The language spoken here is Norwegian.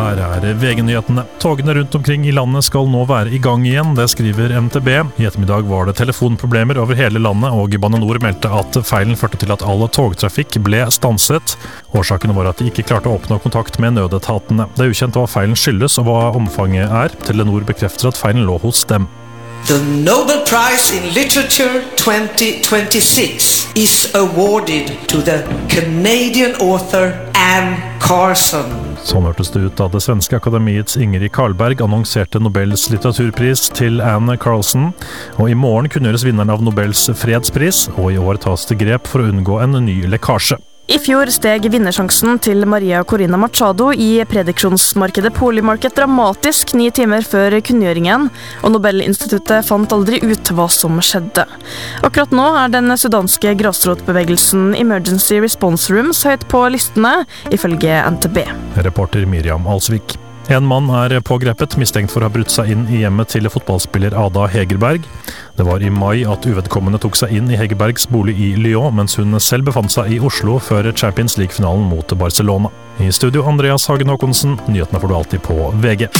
Her VG-nyhetene. Togene rundt omkring i landet skal nå være i gang igjen, det skriver NTB. I ettermiddag var det telefonproblemer over hele landet, og Bane NOR meldte at feilen førte til at all togtrafikk ble stanset. Årsaken var at de ikke klarte å oppnå kontakt med nødetatene. Det er ukjent hva feilen skyldes og hva omfanget er. Telenor bekrefter at feilen lå hos dem. The Nobel Prize in Literature 2026 is awarded to the Canadian author Anne Carson. Sånn hørtes det ut da det svenske akademiets Ingrid Carlberg annonserte Nobels litteraturpris til Anne Carlson, og i morgen kunngjøres vinneren av Nobels fredspris, og i år tas det grep for å unngå en ny lekkasje. I fjor steg vinnersjansen til Maria Corina Machado i prediksjonsmarkedet Polymarket dramatisk 9 timer før kunngjøringen, og Nobelinstituttet fant aldri ut hva som skjedde. Akkurat nå den sudanske grasrotbevegelsen Emergency Response Rooms høyt på listene, ifølge NTB. Reporter Miriam Alsvik. En mann pågrepet, mistenkt for å ha brutt seg inn i hjemmet til fotballspiller Ada Hegerberg. Det var i mai at uvedkommende tok seg inn i Hegerbergs bolig i Lyon, mens hun selv befant seg i Oslo før Champions League-finalen mot Barcelona. I studio Andreas Hagen Håkonsen, nyhetene får du alltid på VG.